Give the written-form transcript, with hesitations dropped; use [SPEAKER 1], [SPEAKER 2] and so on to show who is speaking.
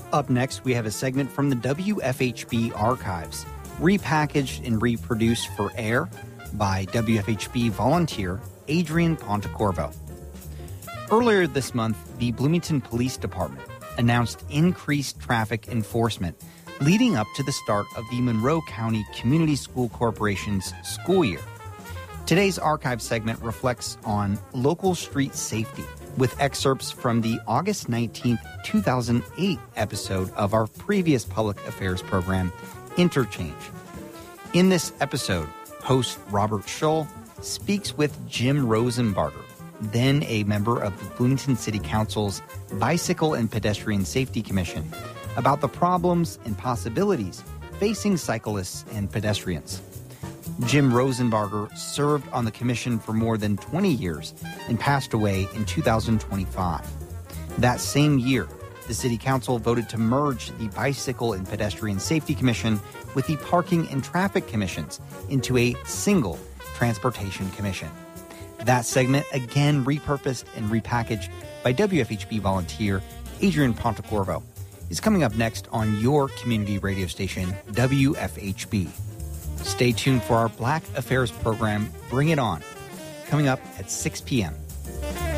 [SPEAKER 1] Up next, we have a segment from the WFHB archives, repackaged and reproduced for air by WFHB volunteer Adrian Pontecorvo. Earlier this month, the Bloomington Police Department announced increased traffic enforcement leading up to the start of the Monroe County Community School Corporation's school year. Today's archive segment reflects on local street safety with excerpts from the August 19th, 2008 episode of our previous public affairs program, Interchange. In this episode, host Robert Schull speaks with Jim Rosenbarger, then a member of the Bloomington City Council's Bicycle and Pedestrian Safety Commission, about the problems and possibilities facing cyclists and pedestrians. Jim Rosenbarger served on the commission for more than 20 years and passed away in 2025. That same year, the City Council voted to merge the Bicycle and Pedestrian Safety Commission with the Parking and Traffic Commissions into a single Transportation Commission. That segment, again repurposed and repackaged by WFHB volunteer Adrian Pontecorvo, is coming up next on your community radio station, WFHB. Stay tuned for our Black Affairs program, Bring It On, coming up at 6 p.m.